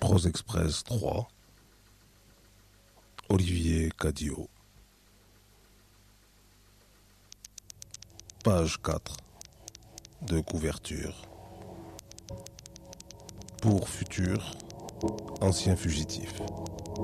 Prose Express 3, Olivier Cadio. Page 4 de couverture. Pour futur, ancien fugitif.